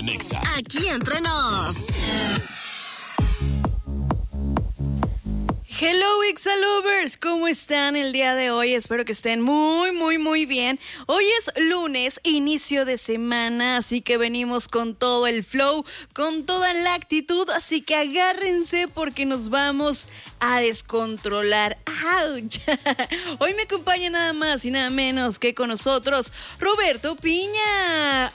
en Exa. Aquí entre nos. Hello Exa Lovers, ¿cómo están el día de hoy? Espero que estén muy bien. Hoy es lunes, inicio de semana, así que venimos con todo el flow, con toda la actitud, así que agárrense porque nos vamos a descontrolar. ¡Auch! Hoy me acompaña nada más y nada menos que con nosotros Roberto Piña,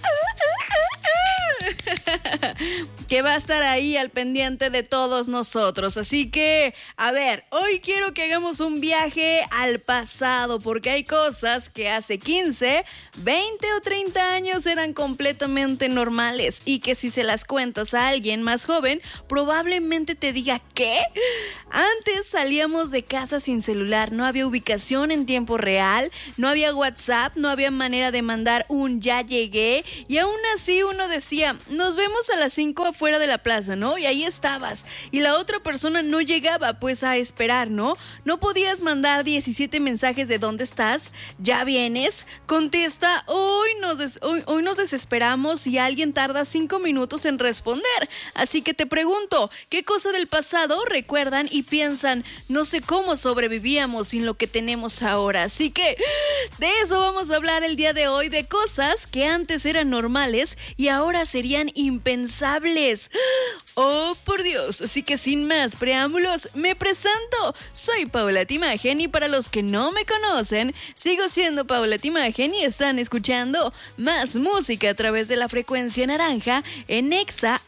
que va a estar ahí al pendiente de todos nosotros. Así que, a ver, hoy quiero que hagamos un viaje al pasado, porque hay cosas que hace 15, 20 o 30 años eran completamente normales y que si se las cuentas a alguien más joven, probablemente te diga, ¿qué? Antes salíamos de casa sin celular, no había ubicación en tiempo real, no había WhatsApp, no había manera de mandar un ya llegué, y aún así uno decía, nos vemos a las 5 afuera de la plaza, ¿no? Y ahí estabas, y la otra persona no llegaba, pues a esperar, ¿no? No podías mandar 17 mensajes de ¿dónde estás? ¿Ya vienes? Contesta, hoy nos desesperamos y alguien tarda 5 minutos en responder. Así que te pregunto, ¿qué cosa del pasado recuerdan y piensan, no sé cómo sobrevivíamos sin lo que tenemos ahora? Así que de eso vamos a hablar el día de hoy, de cosas que antes eran normales y ahora serían impensables. Oh, por Dios. Así que sin más preámbulos, me presento. Soy Paula Timagen y para los que no me conocen, sigo siendo Paula Timagen y están escuchando más música a través de la frecuencia naranja en Exa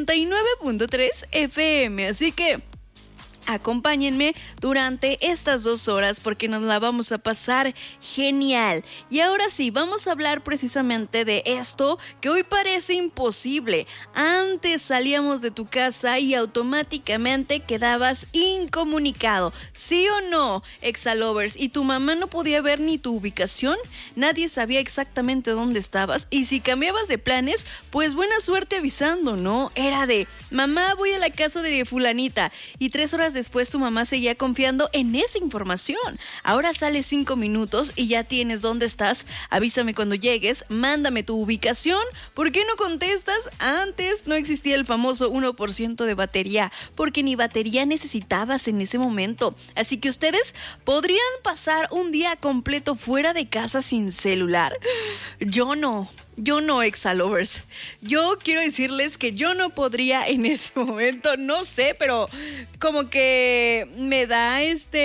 89.3 FM. Así que acompáñenme durante estas 2 horas porque nos la vamos a pasar genial. Y ahora sí, vamos a hablar precisamente de esto que hoy parece imposible. Antes salíamos de tu casa y automáticamente quedabas incomunicado. ¿Sí o no, Exalovers? Y tu mamá no podía ver ni tu ubicación. Nadie sabía exactamente dónde estabas. Y si cambiabas de planes, pues buena suerte avisando, ¿no? Era de, mamá, voy a la casa de fulanita. Y 3 horas después tu mamá seguía confiando en esa información. Ahora sales 5 minutos y ya tienes dónde estás. Avísame cuando llegues, mándame tu ubicación. ¿Por qué no contestas? Antes no existía el famoso 1% de batería, porque ni batería necesitabas en ese momento. Así que ustedes podrían pasar un día completo fuera de casa sin celular. Yo no, Exalovers. Yo quiero decirles que yo no podría en ese momento, no sé, pero como que me da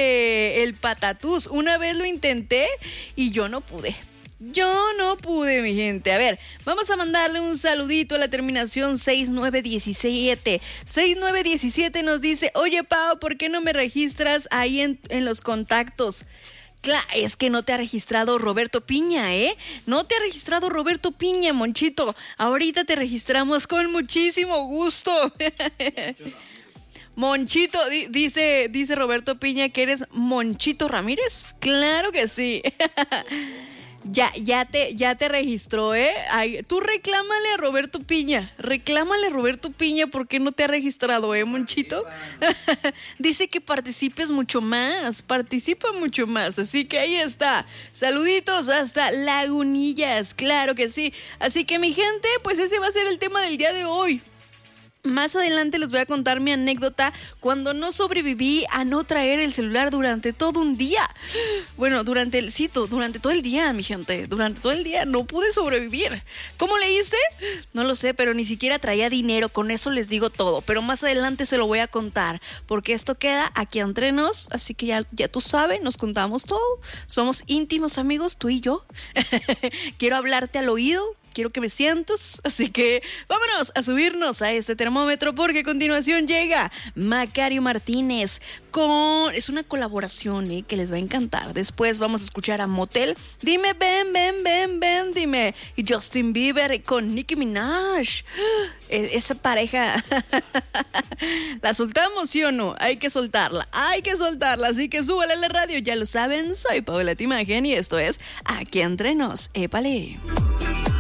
el patatús. Una vez lo intenté y yo no pude. Mi gente. A ver, vamos a mandarle un saludito a la terminación 6917. 6917 nos dice, oye, Pau, ¿por qué no me registras ahí en los contactos? Claro, es que no te ha registrado Roberto Piña, ¿eh? No te ha registrado Roberto Piña, Monchito. Ahorita te registramos con muchísimo gusto. Monchito, dice Roberto Piña que eres Monchito Ramírez. Claro que sí. Ya te registró, ¿eh? Ay, tú reclámale a Roberto Piña. ¿Por qué no te ha registrado, Monchito? Dice que participes mucho más. Participa mucho más. Así que ahí está. Saluditos hasta Lagunillas. Claro que sí. Así que mi gente, pues ese va a ser el tema del día de hoy. Más adelante les voy a contar mi anécdota cuando no sobreviví a no traer el celular durante todo un día. Bueno, durante todo el día, mi gente. Durante todo el día no pude sobrevivir. ¿Cómo le hice? No lo sé, pero ni siquiera traía dinero. Con eso les digo todo. Pero más adelante se lo voy a contar. Porque esto queda aquí entre nos. Así que ya tú sabes, nos contamos todo. Somos íntimos amigos, tú y yo. Quiero hablarte al oído. Quiero que me sientas, así que vámonos a subirnos a este termómetro porque a continuación llega Macario Martínez es una colaboración que les va a encantar. Después vamos a escuchar a Motel, dime ven, dime, y Justin Bieber con Nicki Minaj. Esa pareja, ¿la soltamos, sí o no? Hay que soltarla, así que súbale a la radio, ya lo saben, soy Paula Timagen y esto es Aquí Entre Nos, épale.